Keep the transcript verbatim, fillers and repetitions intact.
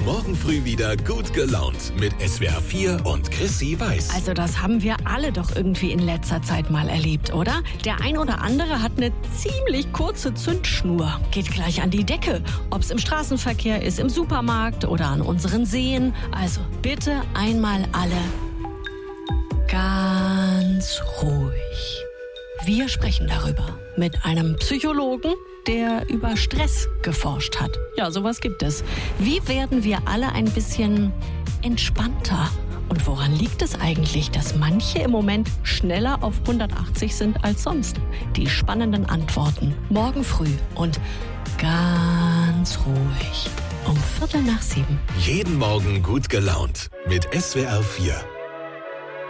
auch morgen früh wieder gut gelaunt mit S W R vier und Chrissy Weiß. Also das haben wir alle doch irgendwie in letzter Zeit mal erlebt, oder? Der ein oder andere hat eine ziemlich kurze Zündschnur. Geht gleich an die Decke. Ob es im Straßenverkehr ist, im Supermarkt oder an unseren Seen. Also bitte einmal alle ganz ruhig. Wir sprechen darüber mit einem Psychologen, der über Stress geforscht hat. Ja, sowas gibt es. Wie werden wir alle ein bisschen entspannter? Und woran liegt es eigentlich, dass manche im Moment schneller auf hundertachtzig sind als sonst? Die spannenden Antworten morgen früh und ganz ruhig um Viertel nach sieben. Jeden Morgen gut gelaunt mit S W R vier.